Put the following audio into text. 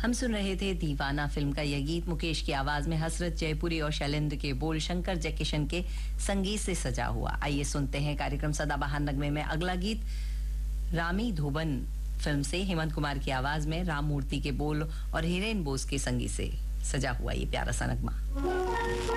हम सुन रहे थे दीवाना फिल्म का यह गीत मुकेश की आवाज में हसरत जयपुरी और शैलेंद्र के बोल शंकर जयकिशन के संगीत से सजा हुआ। आइए सुनते हैं कार्यक्रम सदाबहार नगमे में अगला गीत रामी धोबन फिल्म से हेमंत कुमार की आवाज में राम मूर्ति के बोल और हिरेन बोस के संगीत से सजा हुआ ये प्यारा सा नगमा।